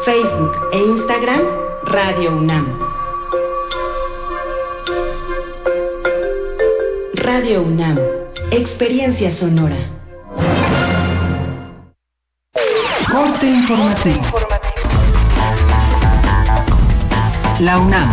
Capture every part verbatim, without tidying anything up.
Facebook e Instagram, Radio UNAM. Radio UNAM, experiencia sonora. Corte informativo. La UNAM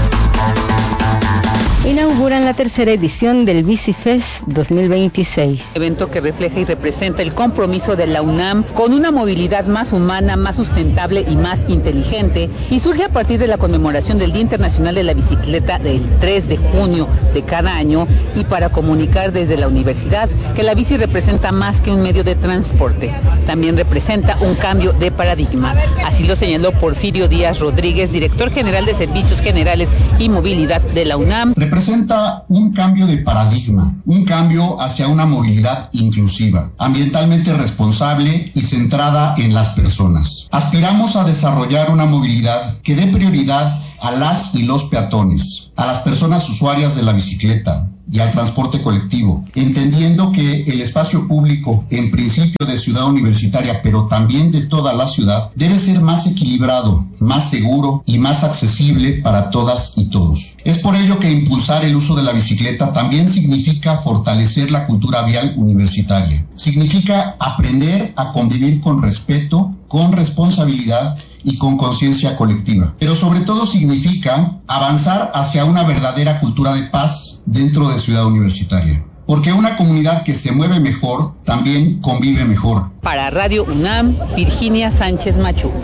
inauguran la tercera edición del Bicifest dos mil veintiséis. Evento que refleja y representa el compromiso de la UNAM con una movilidad más humana, más sustentable y más inteligente, y surge a partir de la conmemoración del Día Internacional de la Bicicleta del tres de junio de cada año, y para comunicar desde la universidad que la bici representa más que un medio de transporte, también representa un cambio de paradigma. Así lo señaló Porfirio Díaz Rodríguez, director general de Servicios Generales y Movilidad de la UNAM. Representa un cambio de paradigma, un cambio hacia una movilidad inclusiva, ambientalmente responsable y centrada en las personas. Aspiramos a desarrollar una movilidad que dé prioridad a las y los peatones, a las personas usuarias de la bicicleta y al transporte colectivo, entendiendo que el espacio público, en principio de Ciudad Universitaria, pero también de toda la ciudad, debe ser más equilibrado, más seguro y más accesible para todas y todos. Es por ello que impulsar el uso de la bicicleta también significa fortalecer la cultura vial universitaria. Significa aprender a convivir con respeto, con responsabilidad y con conciencia colectiva. Pero sobre todo significa avanzar hacia una verdadera cultura de paz dentro de Ciudad Universitaria. Porque una comunidad que se mueve mejor, también convive mejor. Para Radio UNAM, Virginia Sánchez Machuca.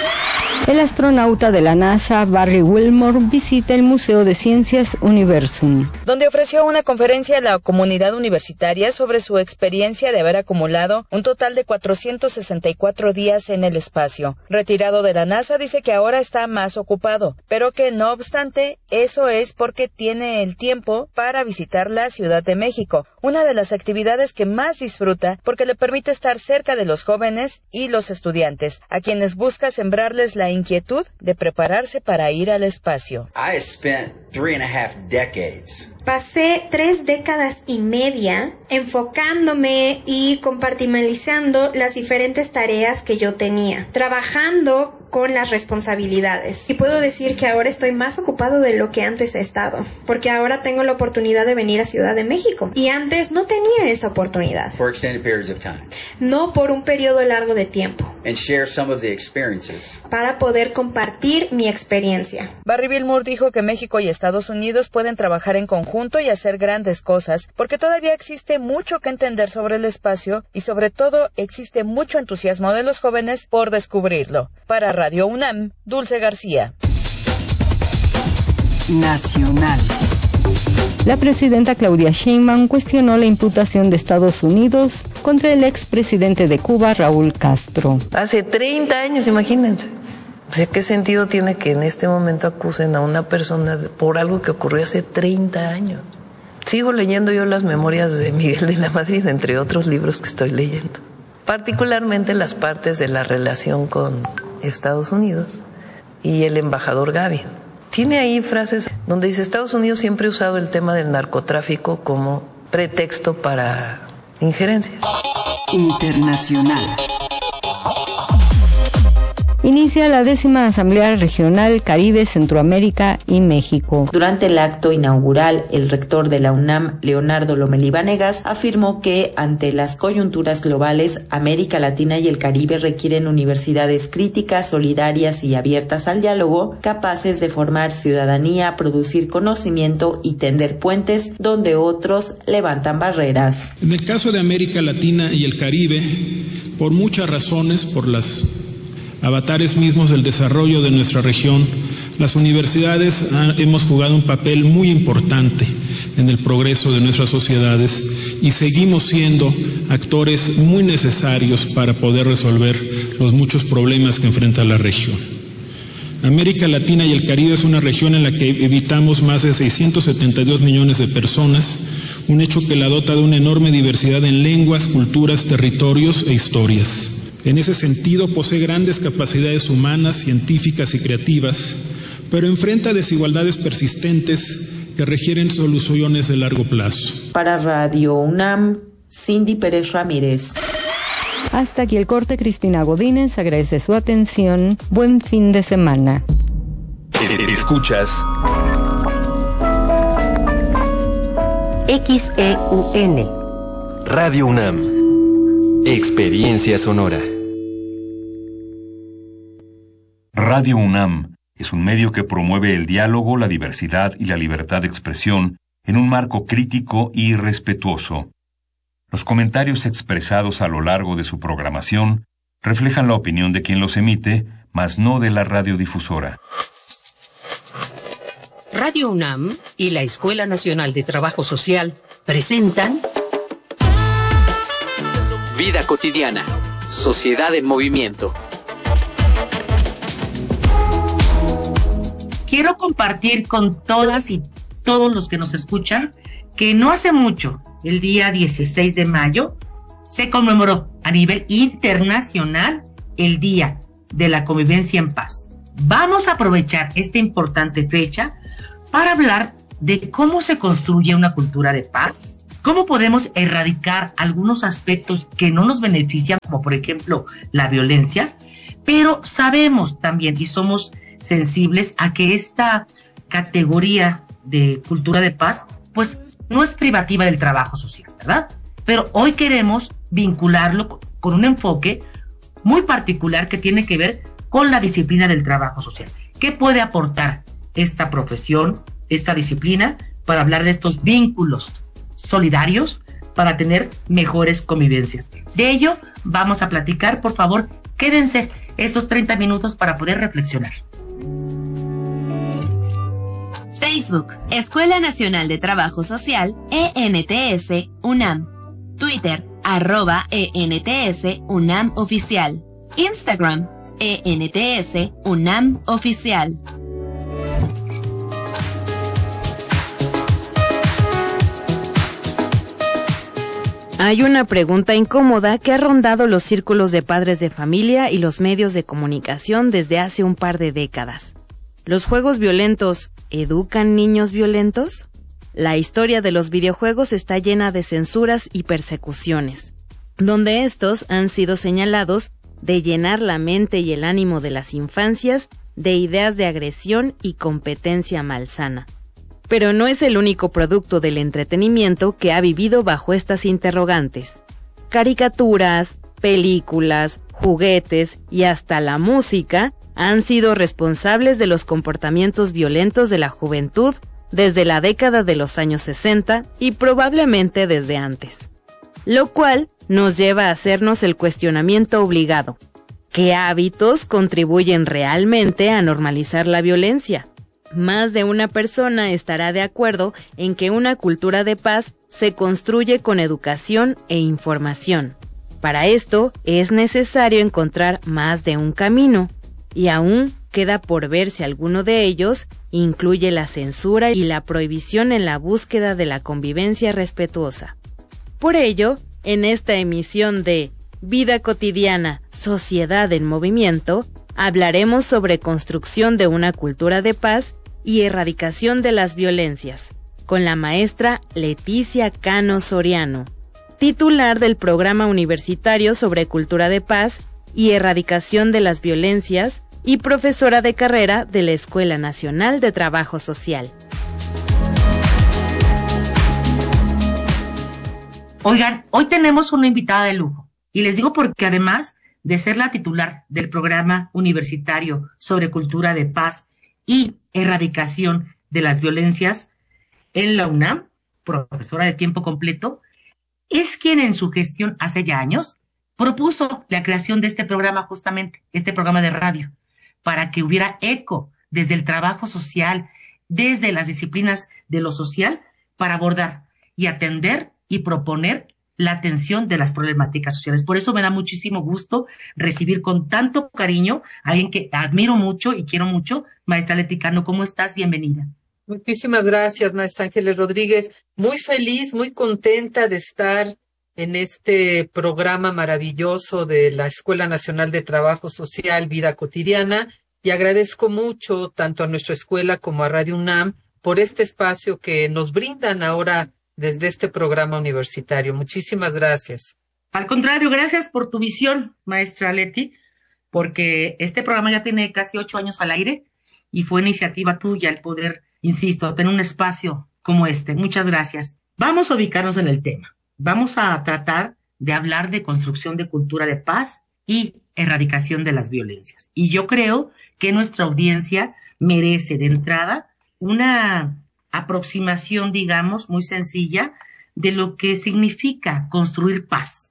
El astronauta de la NASA, Barry Wilmore, visita el Museo de Ciencias Universum, donde ofreció una conferencia a la comunidad universitaria sobre su experiencia de haber acumulado un total de cuatrocientos sesenta y cuatro días en el espacio. Retirado de la NASA, dice que ahora está más ocupado, pero que no obstante, eso es porque tiene el tiempo para visitar la Ciudad de México, una de las actividades que más disfruta porque le permite estar cerca de los jóvenes y los estudiantes, a quienes busca sembrarles la inquietud de prepararse para ir al espacio. I spent three and a half decades. Pasé tres décadas y media enfocándome y compartimentalizando las diferentes tareas que yo tenía, trabajando con las responsabilidades. Y puedo decir que ahora estoy más ocupado de lo que antes he estado, porque ahora tengo la oportunidad de venir a Ciudad de México, y antes no tenía esa oportunidad. For extended periods of time. No por un periodo largo de tiempo. And share some of the experiences. Para poder compartir mi experiencia. Barry Wilmore dijo que México y Estados Unidos pueden trabajar en conjunto y hacer grandes cosas, porque todavía existe mucho que entender sobre el espacio y sobre todo existe mucho entusiasmo de los jóvenes por descubrirlo. Para Radio UNAM, Dulce García. Nacional. La presidenta Claudia Sheinbaum cuestionó la imputación de Estados Unidos contra el expresidente de Cuba, Raúl Castro. Hace treinta años, imagínense. O sea, ¿qué sentido tiene que en este momento acusen a una persona por algo que ocurrió hace treinta años? Sigo leyendo yo las memorias de Miguel de la Madrid, entre otros libros que estoy leyendo. Particularmente las partes de la relación con Estados Unidos y el embajador Gavi. Tiene ahí frases donde dice: Estados Unidos siempre ha usado el tema del narcotráfico como pretexto para injerencias. Internacional. Inicia la décima Asamblea Regional Caribe, Centroamérica y México. Durante el acto inaugural, el rector de la UNAM, Leonardo Lomelí Vanegas, afirmó que ante las coyunturas globales, América Latina y el Caribe requieren universidades críticas, solidarias y abiertas al diálogo, capaces de formar ciudadanía, producir conocimiento y tender puentes donde otros levantan barreras. En el caso de América Latina y el Caribe, por muchas razones, por las avatares mismos del desarrollo de nuestra región, las universidades han, hemos jugado un papel muy importante en el progreso de nuestras sociedades y seguimos siendo actores muy necesarios para poder resolver los muchos problemas que enfrenta la región. América Latina y el Caribe es una región en la que habitamos más de seiscientos setenta y dos millones de personas, un hecho que la dota de una enorme diversidad en lenguas, culturas, territorios e historias. En ese sentido, posee grandes capacidades humanas, científicas y creativas, pero enfrenta desigualdades persistentes que requieren soluciones de largo plazo. Para Radio UNAM, Cindy Pérez Ramírez. Hasta aquí el corte. Cristina Godínez agradece su atención. Buen fin de semana. Escuchas X E U N Radio UNAM. Experiencia sonora. Radio UNAM es un medio que promueve el diálogo, la diversidad y la libertad de expresión en un marco crítico y respetuoso. Los comentarios expresados a lo largo de su programación reflejan la opinión de quien los emite, mas no de la radiodifusora. Radio UNAM y la Escuela Nacional de Trabajo Social presentan Vida cotidiana. Sociedad en movimiento. Quiero compartir con todas y todos los que nos escuchan que no hace mucho, el día dieciséis de mayo, se conmemoró a nivel internacional el Día de la Convivencia en Paz. Vamos a aprovechar esta importante fecha para hablar de cómo se construye una cultura de paz, cómo podemos erradicar algunos aspectos que no nos benefician, como por ejemplo la violencia, pero sabemos también y somos sensibles a que esta categoría de cultura de paz, pues no es privativa del trabajo social, ¿verdad? Pero hoy queremos vincularlo con un enfoque muy particular que tiene que ver con la disciplina del trabajo social. ¿Qué puede aportar esta profesión, esta disciplina, para hablar de estos vínculos solidarios para tener mejores convivencias? De ello vamos a platicar. Por favor, quédense estos treinta minutos para poder reflexionar. Facebook, Escuela Nacional de Trabajo Social, E N T S, UNAM. Twitter, arroba E N T S, UNAM Oficial. Instagram, E N T S, UNAM Oficial. Hay una pregunta incómoda que ha rondado los círculos de padres de familia y los medios de comunicación desde hace un par de décadas. ¿Los juegos violentos educan niños violentos? La historia de los videojuegos está llena de censuras y persecuciones, donde estos han sido señalados de llenar la mente y el ánimo de las infancias de ideas de agresión y competencia malsana. Pero no es el único producto del entretenimiento que ha vivido bajo estas interrogantes. Caricaturas, películas, juguetes y hasta la música han sido responsables de los comportamientos violentos de la juventud desde la década de los años sesenta y probablemente desde antes. Lo cual nos lleva a hacernos el cuestionamiento obligado. ¿Qué hábitos contribuyen realmente a normalizar la violencia? Más de una persona estará de acuerdo en que una cultura de paz se construye con educación e información. Para esto es necesario encontrar más de un camino, y aún queda por ver si alguno de ellos incluye la censura y la prohibición en la búsqueda de la convivencia respetuosa. Por ello, en esta emisión de Vida Cotidiana, Sociedad en Movimiento, hablaremos sobre construcción de una cultura de paz y erradicación de las violencias, con la maestra Leticia Cano Soriano, titular del Programa Universitario sobre Cultura de Paz y Erradicación de las Violencias y profesora de carrera de la Escuela Nacional de Trabajo Social. Oigan, hoy tenemos una invitada de lujo, y les digo porque además de ser la titular del Programa Universitario sobre Cultura de Paz y Erradicación de las Violencias en la UNAM, profesora de tiempo completo, es quien en su gestión hace ya años propuso la creación de este programa, justamente, este programa de radio, para que hubiera eco desde el trabajo social, desde las disciplinas de lo social, para abordar y atender y proponer la atención de las problemáticas sociales. Por eso me da muchísimo gusto recibir con tanto cariño a alguien que admiro mucho y quiero mucho, maestra Leti Cano. ¿Cómo estás? Bienvenida. Muchísimas gracias, maestra Ángeles Rodríguez. Muy feliz, muy contenta de estar en este programa maravilloso de la Escuela Nacional de Trabajo Social, Vida Cotidiana, y agradezco mucho tanto a nuestra escuela como a Radio UNAM por este espacio que nos brindan ahora desde este programa universitario. Muchísimas gracias. Al contrario, gracias por tu visión, maestra Leti, porque este programa ya tiene casi ocho años al aire y fue iniciativa tuya el poder, insisto, tener un espacio como este. Muchas gracias. Vamos a ubicarnos en el tema. Vamos a tratar de hablar de construcción de cultura de paz y erradicación de las violencias. Y yo creo que nuestra audiencia merece de entrada una aproximación, digamos, muy sencilla de lo que significa construir paz,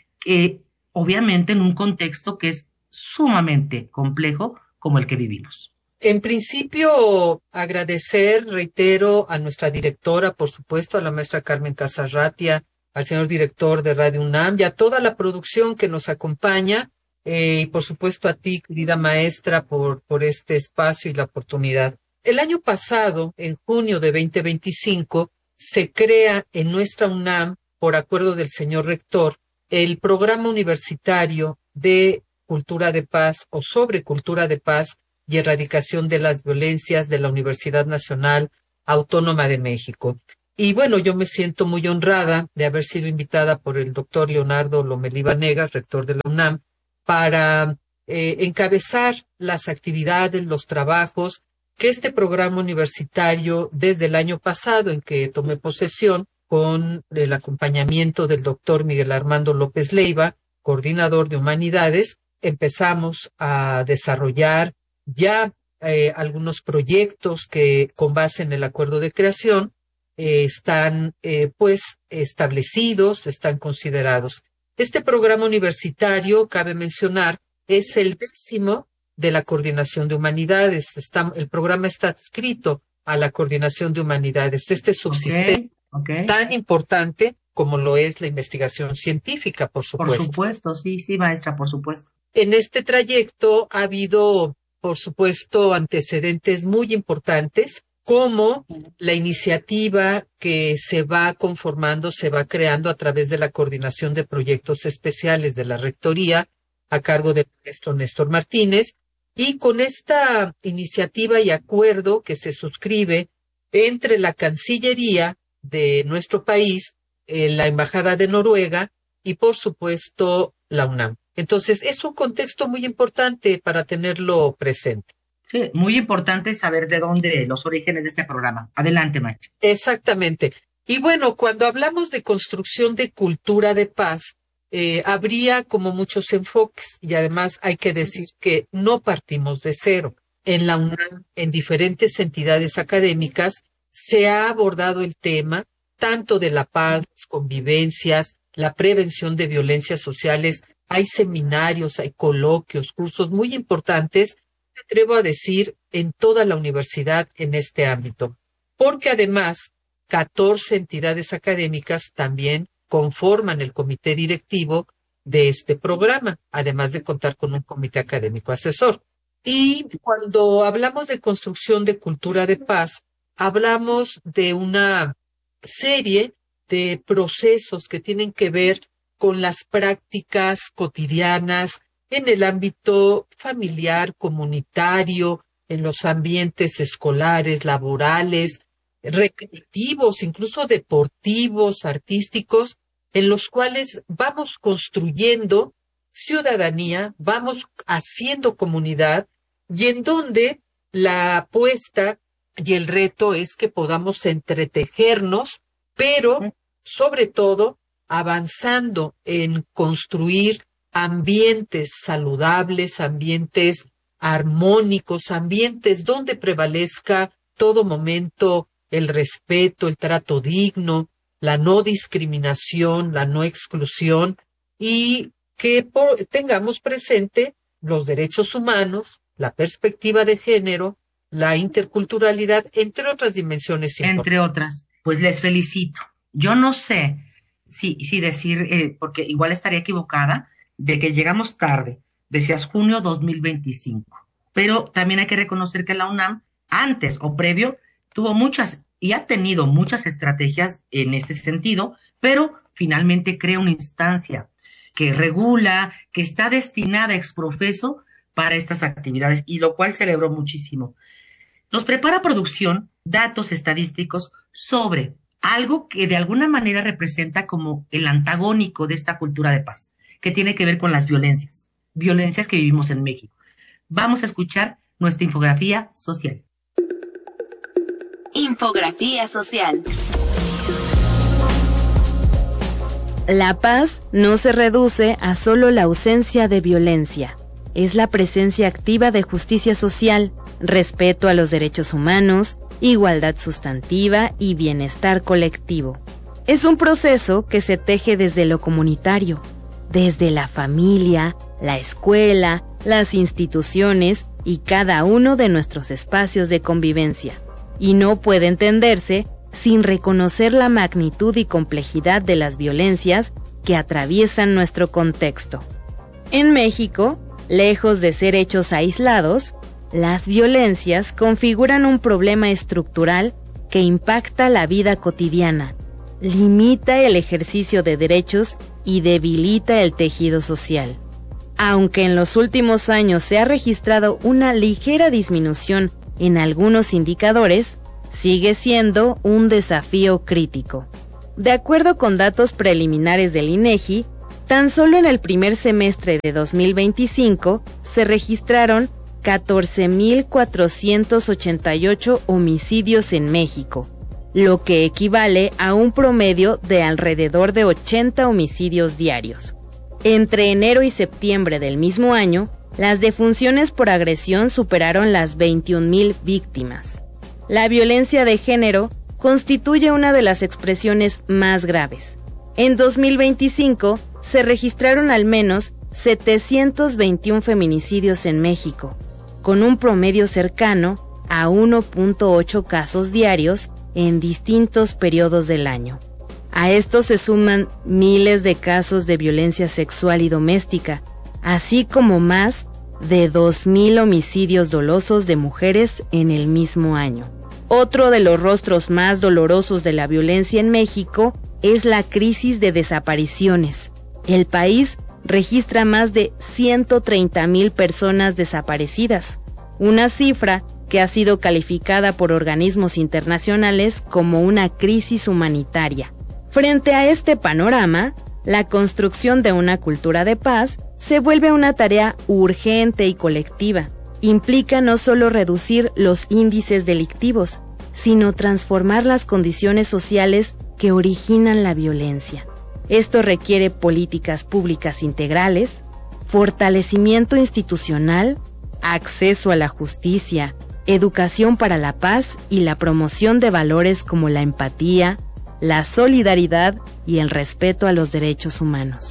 que obviamente en un contexto que es sumamente complejo como el que vivimos. En principio, agradecer, reitero, a nuestra directora, por supuesto, a la maestra Carmen Casarratia, al señor director de Radio UNAM y a toda la producción que nos acompaña, eh, y por supuesto a ti, querida maestra, por, por este espacio y la oportunidad. El año pasado, en junio de veinte veinticinco, se crea en nuestra UNAM, por acuerdo del señor rector, el Programa Universitario de Cultura de Paz o sobre Cultura de Paz y Erradicación de las Violencias de la Universidad Nacional Autónoma de México. Y bueno, yo me siento muy honrada de haber sido invitada por el doctor Leonardo Lomelí Vanegas, rector de la UNAM, para eh, encabezar las actividades, los trabajos que este programa universitario, desde el año pasado en que tomé posesión, con el acompañamiento del doctor Miguel Armando López Leiva, coordinador de Humanidades, empezamos a desarrollar ya eh, algunos proyectos que, con base en el acuerdo de creación, eh, están eh, pues establecidos, están considerados. Este programa universitario, cabe mencionar, es el décimo de la Coordinación de Humanidades. Está, el programa está adscrito a la Coordinación de Humanidades. Este subsistema okay, okay. tan importante como lo es la investigación científica, por supuesto. Por supuesto, sí, sí, maestra, por supuesto. En este trayecto ha habido, por supuesto, antecedentes muy importantes, como la iniciativa que se va conformando, se va creando a través de la Coordinación de Proyectos Especiales de la Rectoría, a cargo del maestro Néstor Martínez, y con esta iniciativa y acuerdo que se suscribe entre la Cancillería de nuestro país, eh, la Embajada de Noruega y, por supuesto, la UNAM. Entonces, es un contexto muy importante para tenerlo presente. Sí, muy importante saber de dónde los orígenes de este programa. Adelante, maestra. Exactamente. Y bueno, cuando hablamos de construcción de cultura de paz, eh, habría como muchos enfoques y además hay que decir que no partimos de cero. En la UNAM, en diferentes entidades académicas, se ha abordado el tema tanto de la paz, convivencias, la prevención de violencias sociales. Hay seminarios, hay coloquios, cursos muy importantes, me atrevo a decir, en toda la universidad en este ámbito, porque además catorce entidades académicas también conforman el comité directivo de este programa, además de contar con un comité académico asesor. Y cuando hablamos de construcción de cultura de paz, hablamos de una serie de procesos que tienen que ver con las prácticas cotidianas en el ámbito familiar, comunitario, en los ambientes escolares, laborales, recreativos, incluso deportivos, artísticos, en los cuales vamos construyendo ciudadanía, vamos haciendo comunidad y en donde la apuesta y el reto es que podamos entretejernos, pero sobre todo avanzando en construir ambientes saludables, ambientes armónicos, ambientes donde prevalezca todo momento el respeto, el trato digno, la no discriminación, la no exclusión y que por, tengamos presente los derechos humanos, la perspectiva de género, la interculturalidad, entre otras dimensiones importantes. Entre otras, pues les felicito. Yo no sé si, si decir, eh, porque igual estaría equivocada, de que llegamos tarde, decías junio dos mil veinticinco, pero también hay que reconocer que la UNAM, antes o previo, tuvo muchas y ha tenido muchas estrategias en este sentido, pero finalmente crea una instancia que regula, que está destinada ex profeso para estas actividades, y lo cual celebro muchísimo. Nos prepara producción, datos estadísticos sobre algo que de alguna manera representa como el antagónico de esta cultura de paz, que tiene que ver con las violencias, violencias que vivimos en México. Vamos a escuchar nuestra infografía social. Infografía social. La paz no se reduce a solo la ausencia de violencia. Es la presencia activa de justicia social, respeto a los derechos humanos, igualdad sustantiva y bienestar colectivo. Es un proceso que se teje desde lo comunitario, desde la familia, la escuela, las instituciones y cada uno de nuestros espacios de convivencia, y no puede entenderse sin reconocer la magnitud y complejidad de las violencias que atraviesan nuestro contexto. En México, lejos de ser hechos aislados, las violencias configuran un problema estructural que impacta la vida cotidiana, limita el ejercicio de derechos y debilita el tejido social. Aunque en los últimos años se ha registrado una ligera disminución en algunos indicadores, sigue siendo un desafío crítico. De acuerdo con datos preliminares del INEGI, tan solo en el primer semestre de dos mil veinticinco se registraron catorce mil cuatrocientos ochenta y ocho homicidios en México, lo que equivale a un promedio de alrededor de ochenta homicidios diarios. Entre enero y septiembre del mismo año, las defunciones por agresión superaron las veintiún mil víctimas. La violencia de género constituye una de las expresiones más graves. En dos mil veinticinco se registraron al menos setecientos veintiún feminicidios en México, con un promedio cercano a uno punto ocho casos diarios en distintos periodos del año. A esto se suman miles de casos de violencia sexual y doméstica, así como más de dos mil homicidios dolosos de mujeres en el mismo año. Otro de los rostros más dolorosos de la violencia en México es la crisis de desapariciones. El país registra más de ciento treinta mil personas desaparecidas, una cifra que ha sido calificada por organismos internacionales como una crisis humanitaria. Frente a este panorama, la construcción de una cultura de paz se vuelve una tarea urgente y colectiva. Implica no solo reducir los índices delictivos, sino transformar las condiciones sociales que originan la violencia. Esto requiere políticas públicas integrales, fortalecimiento institucional, acceso a la justicia, educación para la paz y la promoción de valores como la empatía, la solidaridad y el respeto a los derechos humanos.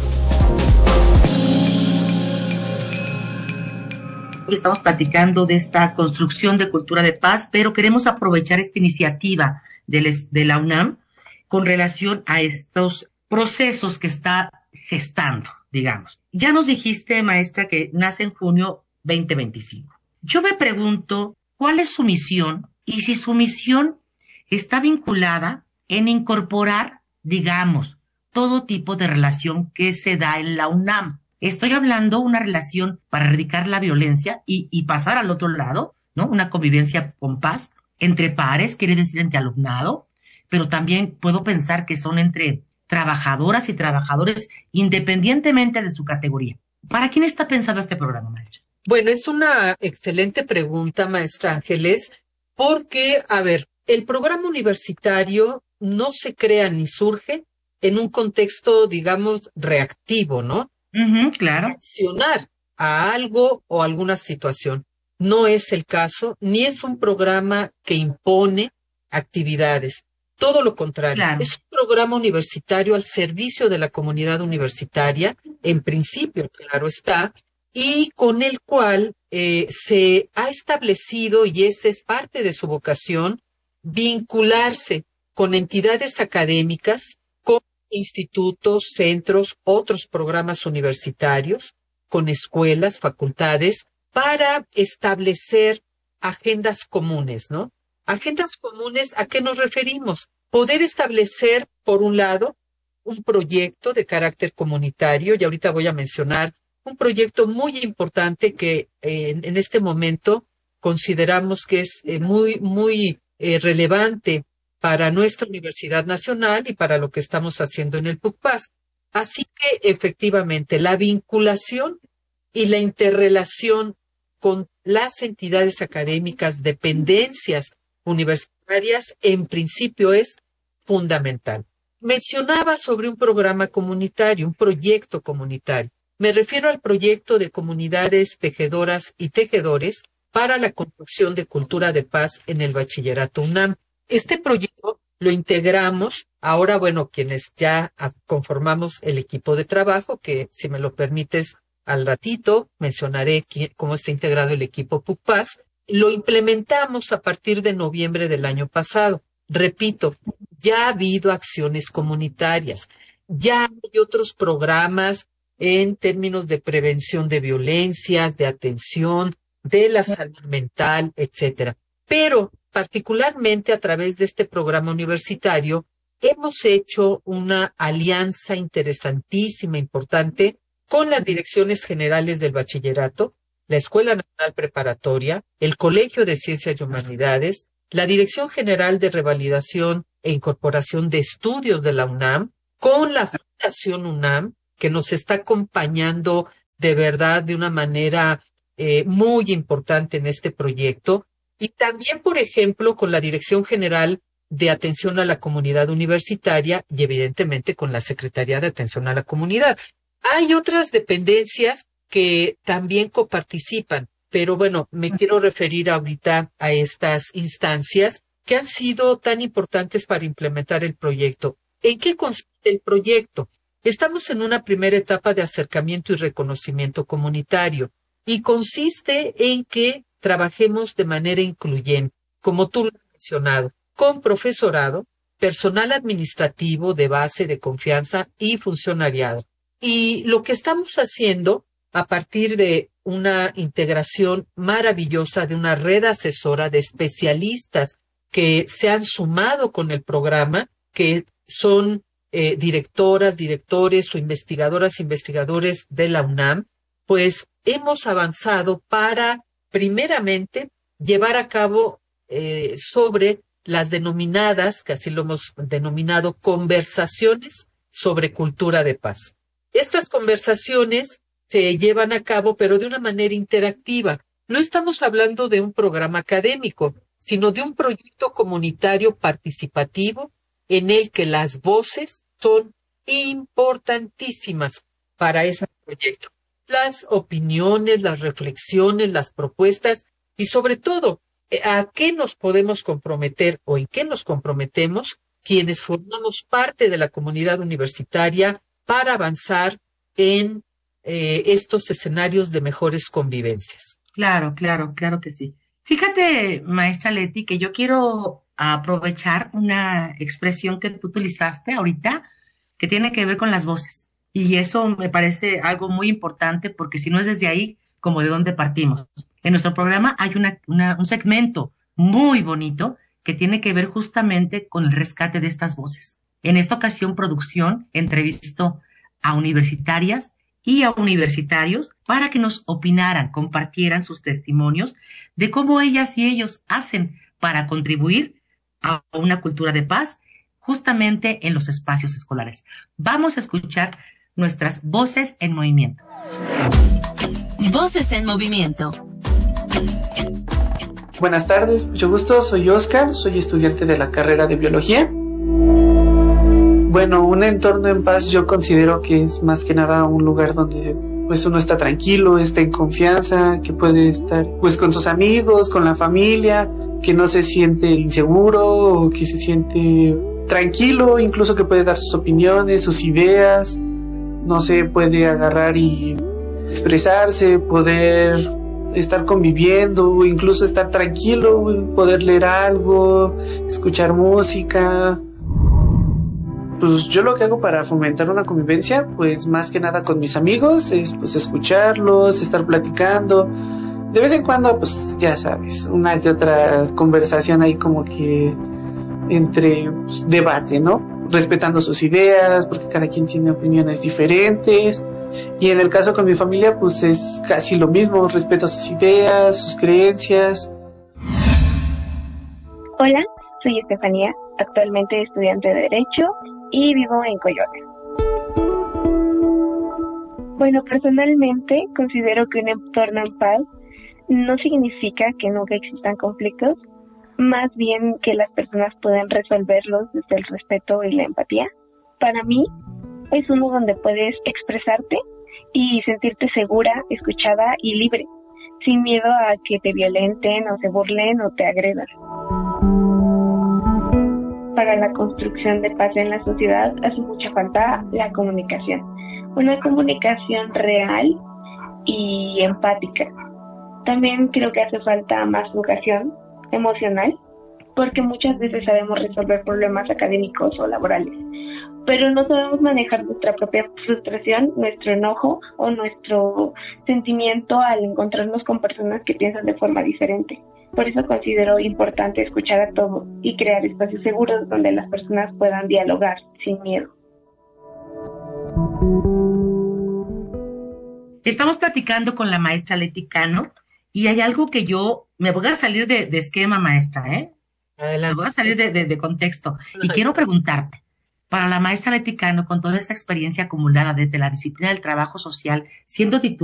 Hoy estamos platicando de esta construcción de cultura de paz, pero queremos aprovechar esta iniciativa de la UNAM con relación a estos procesos que está gestando, digamos. Ya nos dijiste, maestra, que nace en junio veinte veinticinco. Yo me pregunto, ¿cuál es su misión? Y si su misión está vinculada en incorporar, digamos, todo tipo de relación que se da en la UNAM. Estoy hablando una relación para erradicar la violencia y, y pasar al otro lado, ¿no? Una convivencia con paz entre pares, quiere decir entre alumnado, pero también puedo pensar que son entre trabajadoras y trabajadores independientemente de su categoría. ¿Para quién está pensado este programa, maestra? Bueno, es una excelente pregunta, maestra Ángeles, porque, a ver, el programa universitario no se crea ni surge en un contexto, digamos, reactivo, ¿no? Uh-huh, claro. Reaccionar a algo o alguna situación. No es el caso, ni es un programa que impone actividades. Todo lo contrario. Claro. Es un programa universitario al servicio de la comunidad universitaria, en principio, claro está, y con el cual eh, se ha establecido, y esta es parte de su vocación, vincularse con entidades académicas, con institutos, centros, otros programas universitarios, con escuelas, facultades, para establecer agendas comunes, ¿no? Agendas comunes, ¿a qué nos referimos? Poder establecer, por un lado, un proyecto de carácter comunitario, y ahorita voy a mencionar un proyecto muy importante que eh, en, en este momento consideramos que es eh, muy, muy eh, relevante para nuestra Universidad Nacional y para lo que estamos haciendo en el PUCPAS. Así que, efectivamente, la vinculación y la interrelación con las entidades académicas, dependencias universitarias, en principio es fundamental. Mencionaba sobre un programa comunitario, un proyecto comunitario. Me refiero al proyecto de comunidades tejedoras y tejedores para la construcción de cultura de paz en el Bachillerato UNAM. Este proyecto lo integramos, ahora, bueno, quienes ya conformamos el equipo de trabajo, que si me lo permites, al ratito mencionaré cómo está integrado el equipo PUCPAS, lo implementamos a partir de noviembre del año pasado. Repito, ya ha habido acciones comunitarias, ya hay otros programas en términos de prevención de violencias, de atención, de la salud mental, etcétera. Pero, particularmente a través de este programa universitario, hemos hecho una alianza interesantísima, importante, con las direcciones generales del bachillerato, la Escuela Nacional Preparatoria, el Colegio de Ciencias y Humanidades, la Dirección General de Revalidación e Incorporación de Estudios de la UNAM, con la Fundación UNAM, que nos está acompañando de verdad de una manera eh, muy importante en este proyecto, y también, por ejemplo, con la Dirección General de Atención a la Comunidad Universitaria y, evidentemente, con la Secretaría de Atención a la Comunidad. Hay otras dependencias que también coparticipan, pero bueno, me quiero referir ahorita a estas instancias que han sido tan importantes para implementar el proyecto. ¿En qué consiste el proyecto? Estamos en una primera etapa de acercamiento y reconocimiento comunitario y consiste en que trabajemos de manera incluyente, como tú lo has mencionado, con profesorado, personal administrativo de base, de confianza y funcionariado. Y lo que estamos haciendo a partir de una integración maravillosa de una red asesora de especialistas que se han sumado con el programa, que son eh, directoras, directores o investigadoras, investigadores de la UNAM, pues hemos avanzado para, primeramente, llevar a cabo eh, sobre las denominadas, que así lo hemos denominado, conversaciones sobre cultura de paz. Estas conversaciones se llevan a cabo, pero de una manera interactiva. No estamos hablando de un programa académico, sino de un proyecto comunitario participativo en el que las voces son importantísimas para ese proyecto. Las opiniones, las reflexiones, las propuestas y, sobre todo, a qué nos podemos comprometer o en qué nos comprometemos quienes formamos parte de la comunidad universitaria para avanzar en eh, estos escenarios de mejores convivencias. Claro, claro, claro que sí. Fíjate, maestra Leti, que yo quiero aprovechar una expresión que tú utilizaste ahorita, que tiene que ver con las voces. Y eso me parece algo muy importante, porque si no es desde ahí, como de dónde partimos. En nuestro programa hay una, una, un segmento muy bonito que tiene que ver justamente con el rescate de estas voces. En esta ocasión, producción entrevistó a universitarias y a universitarios para que nos opinaran, compartieran sus testimonios de cómo ellas y ellos hacen para contribuir a una cultura de paz justamente en los espacios escolares. Vamos a escuchar nuestras voces en movimiento. Voces en movimiento. Buenas tardes, mucho gusto, soy Oscar, soy estudiante de la carrera de biología. Bueno, un entorno en paz yo considero que es más que nada un lugar donde pues uno está tranquilo, está en confianza, que puede estar pues con sus amigos, con la familia, que no se siente inseguro o que se siente tranquilo, incluso que puede dar sus opiniones, sus ideas, no se puede agarrar y expresarse, poder estar conviviendo, incluso estar tranquilo, poder leer algo, escuchar música. Pues yo lo que hago para fomentar una convivencia, pues más que nada con mis amigos, es pues escucharlos, estar platicando. De vez en cuando, pues ya sabes, una que otra conversación ahí como que entre pues, debate, ¿no? Respetando sus ideas, porque cada quien tiene opiniones diferentes. Y en el caso con mi familia, pues es casi lo mismo, respeto sus ideas, sus creencias. Hola, soy Estefanía, actualmente estudiante de Derecho y vivo en Coyoacán. Bueno, personalmente considero que un entorno en paz no significa que nunca existan conflictos, más bien que las personas pueden resolverlos desde el respeto y la empatía. Para mí, es uno donde puedes expresarte y sentirte segura, escuchada y libre, sin miedo a que te violenten o se burlen o te agredan. Para la construcción de paz en la sociedad hace mucha falta la comunicación, una comunicación real y empática. También creo que hace falta más educación emocional, porque muchas veces sabemos resolver problemas académicos o laborales, pero no sabemos manejar nuestra propia frustración, nuestro enojo o nuestro sentimiento al encontrarnos con personas que piensan de forma diferente. Por eso considero importante escuchar a todos y crear espacios seguros donde las personas puedan dialogar sin miedo. Estamos platicando con la maestra Leti Cano y hay algo que yo me voy a salir de, de esquema, maestra, ¿eh? Adelante. Me voy a salir de, de, de contexto. Y quiero preguntarte, para la maestra Leti Cano, con toda esta experiencia acumulada desde la disciplina del trabajo social, siendo titular